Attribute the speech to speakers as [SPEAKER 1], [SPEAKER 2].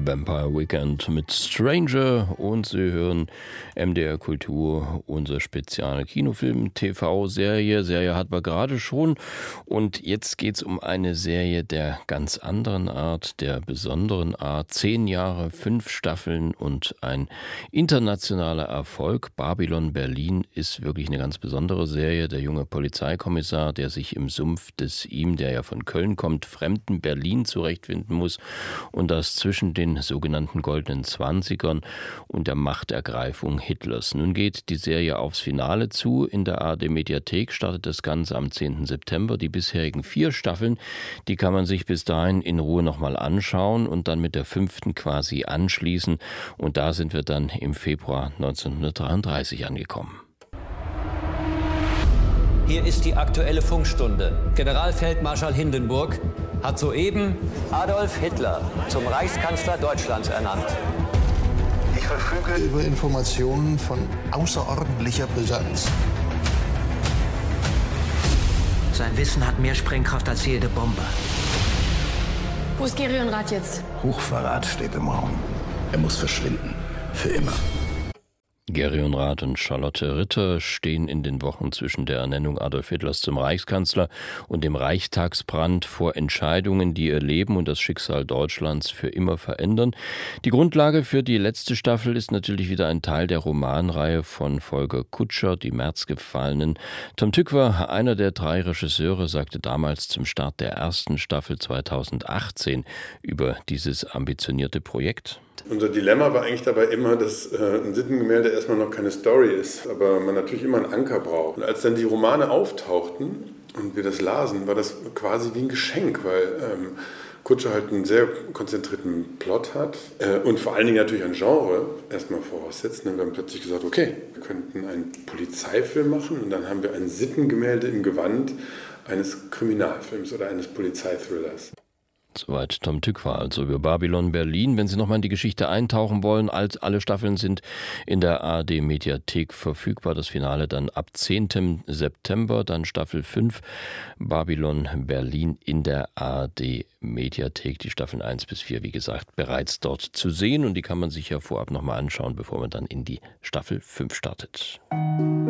[SPEAKER 1] Vampire Weekend mit Stranger und Sie hören MDR Kultur, unser Spezial-Kinofilm, TV-Serie. Serie hatten wir gerade schon und jetzt geht es um eine Serie der ganz anderen Art, der besonderen Art. 10 Jahre, 5 Staffeln und ein internationaler Erfolg. Babylon Berlin ist wirklich eine ganz besondere Serie. Der junge Polizeikommissar, der sich im Sumpf des der ja von Köln kommt, fremden Berlin zurechtfinden muss und das zwischen den sogenannten goldenen Zwanzigern und der Machtergreifung Hitlers. Nun geht die Serie aufs Finale zu. In der ARD-Mediathek startet das Ganze am 10. September. Die bisherigen 4 Staffeln, die kann man sich bis dahin in Ruhe nochmal anschauen und dann mit der 5. quasi anschließen. Und da sind wir dann im Februar 1933 angekommen.
[SPEAKER 2] Hier ist die aktuelle Funkstunde. Generalfeldmarschall Hindenburg hat soeben Adolf Hitler zum Reichskanzler Deutschlands ernannt.
[SPEAKER 3] Ich verfüge über Informationen von außerordentlicher Brisanz.
[SPEAKER 4] Sein Wissen hat mehr Sprengkraft als jede Bombe.
[SPEAKER 5] Wo ist Gerionrath jetzt?
[SPEAKER 3] Hochverrat steht im Raum. Er muss verschwinden. Für immer.
[SPEAKER 1] Gerionrath und Charlotte Ritter stehen in den Wochen zwischen der Ernennung Adolf Hitlers zum Reichskanzler und dem Reichstagsbrand vor Entscheidungen, die ihr Leben und das Schicksal Deutschlands für immer verändern. Die Grundlage für die letzte Staffel ist natürlich wieder ein Teil der Romanreihe von Volker Kutscher, Die Märzgefallenen. Tom Tykwer, einer der 3 Regisseure, sagte damals zum Start der ersten Staffel 2018 über dieses ambitionierte Projekt:
[SPEAKER 6] Unser Dilemma war eigentlich dabei immer, dass ein Sittengemälde erstmal noch keine Story ist, aber man natürlich immer einen Anker braucht. Und als dann die Romane auftauchten und wir das lasen, war das quasi wie ein Geschenk, weil Kutscher halt einen sehr konzentrierten Plot hat und vor allen Dingen natürlich ein Genre erstmal voraussetzt. Und wir haben plötzlich gesagt, okay, wir könnten einen Polizeifilm machen und dann haben wir ein Sittengemälde im Gewand eines Kriminalfilms oder eines Polizeithrillers.
[SPEAKER 1] Soweit Tom Tykwer, also über Babylon Berlin. Wenn Sie nochmal in die Geschichte eintauchen wollen, alle Staffeln sind in der ARD-Mediathek verfügbar. Das Finale dann ab 10. September, dann Staffel 5, Babylon Berlin in der ARD-Mediathek. Die Staffeln 1 bis 4, wie gesagt, bereits dort zu sehen. Und die kann man sich ja vorab nochmal anschauen, bevor man dann in die Staffel 5 startet.